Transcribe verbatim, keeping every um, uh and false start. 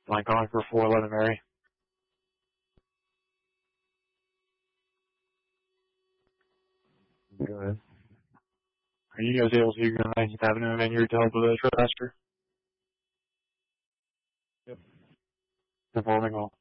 Line calling for four eleven Mary. Good. Are you guys able to go to nineteenth Avenue and you're to help with a trespass? Yep. Informing all.